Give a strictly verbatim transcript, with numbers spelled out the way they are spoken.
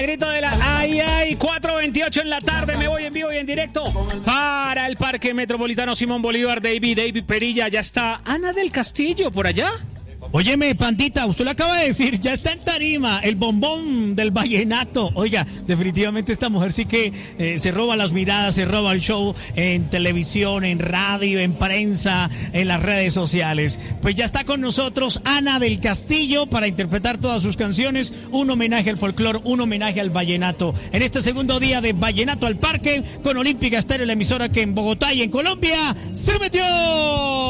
Grito de la ay ay, cuatro veintiocho en la tarde, me voy en vivo y en directo para el Parque Metropolitano Simón Bolívar. David, David Perilla, ya está Ana del Castillo por allá. Óyeme, Pandita, usted lo acaba de decir, ya está en tarima, el bombón del vallenato. Oiga, definitivamente esta mujer sí que eh, se roba las miradas, se roba el show en televisión, en radio, en prensa, en las redes sociales. Pues ya está con nosotros Ana del Castillo para interpretar todas sus canciones, un homenaje al folclore, un homenaje al vallenato. En este segundo día de Vallenato al Parque, con Olímpica Estéreo, la emisora que en Bogotá y en Colombia se metió.